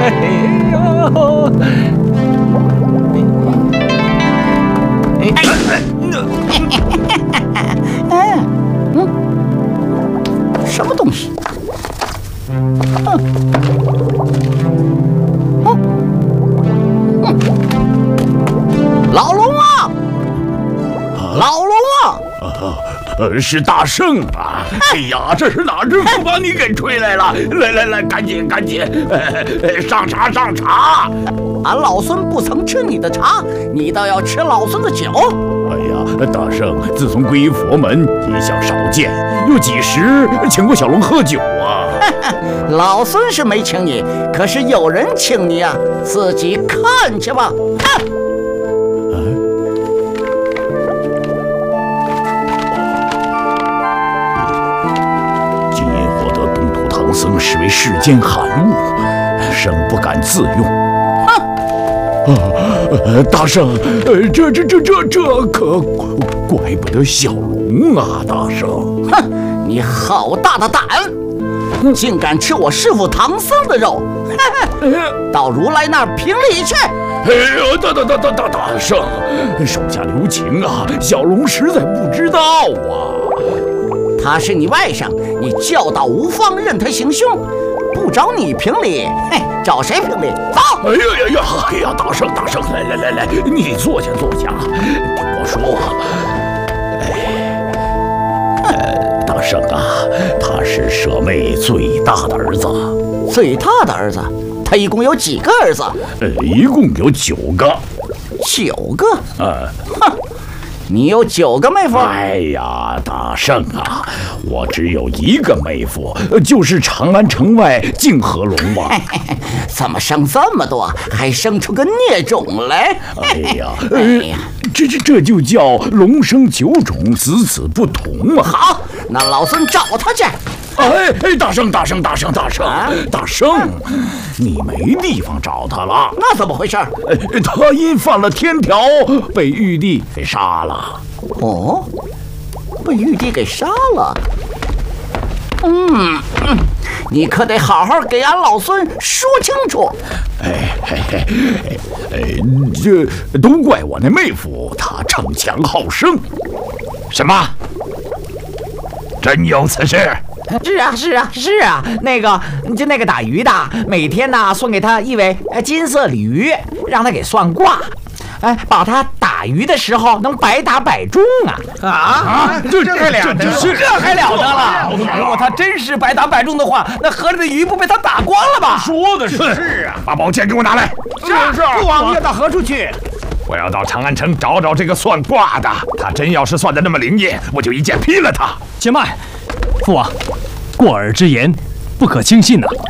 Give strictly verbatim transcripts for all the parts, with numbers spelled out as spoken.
呦！哎哎， 哎，嗯，什么东西？嗯，嗯，嗯，老龙啊，老龙啊！ 呃，是大圣啊！哎呀，这是哪只风把你给吹来了？来来来，赶紧赶紧，呃，上茶上茶！ 俺老孙不曾吃你的茶，你倒要吃老孙的酒。 哎呀，大圣，自从皈依佛门，一向少见，有几时请过小龙喝酒啊？ 老孙是没请你，可是有人请你啊，自己看去吧。哼！ 今夜获得东土唐僧视为世间罕物，生不敢自用。啊，呃，大圣，呃，这这这这这可怪不得小龙啊！大圣， 哼，你好大的胆，竟敢吃我师父唐僧的肉！到如来那儿评理去！ 哎呦，大大大大大大圣，手下留情啊！小龙实在不知道啊。 他是你外甥，你教导无方，任他行凶，不找你评理，嘿，找谁评理？走！ 哎呀呀呀！哎呀，大圣大圣，来来来来，你坐下坐下，听我说。哎，呃，大圣啊，他是舍妹最大的儿子。 最大的儿子？他一共有几个儿子？ 呃，一共有九个。 九个？ 呃， 哼。你有九个妹夫？ 哎呀，大圣啊，我只有一个妹夫，就是长安城外泾河龙王。 怎么生这么多，还生出个孽种来？ 哎呀，哎呀，这这这就叫龙生九种，子子不同啊！ 好，那老孙找他去。 哎哎，大圣大圣大圣大圣、啊、大圣，你没地方找他了。 那怎么回事？ 哎，他因犯了天条，被玉帝给杀了。 哦，被玉帝给杀了。嗯嗯，你可得好好给俺老孙说清楚。 哎嘿嘿，哎，这都怪我那妹夫，他逞强好胜。什么？真有此事？ 是啊，是啊，是啊，那个就那个打鱼的，每天呢送给他一尾金色鲤鱼，让他给算卦，哎，保他打鱼的时候能百打百中啊！ 啊，这这还了得？ 这还了得了！如果他真是百打百中的话，那河里的鱼不被他打光了吧？ 说的是。 是啊， 把宝剑给我拿来。 是是，父王要到何处去？ 我要到长安城找找这个算卦的，他真要是算得那么灵验，我就一剑劈了他。 且慢，父王，过耳之言不可轻信呐、啊。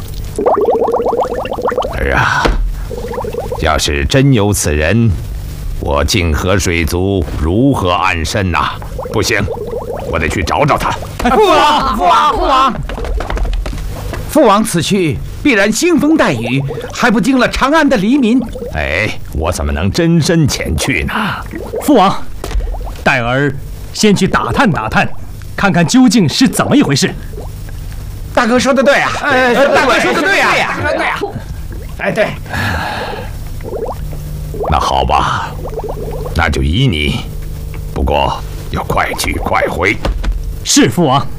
儿啊，要是真有此人，我泾河水族如何安身呐、啊？不行，我得去找找他。 父王，父王，父王，父王此去必然腥风带雨，还不惊了长安的黎民。 哎，我怎么能真身前去呢？ 父王，待儿先去打探打探，看看究竟是怎么一回事。 大哥说的对啊！哎，大哥说的对呀， 说的对呀！ 哎，对。 那好吧，那就依你，不过要快去快回。 是父王。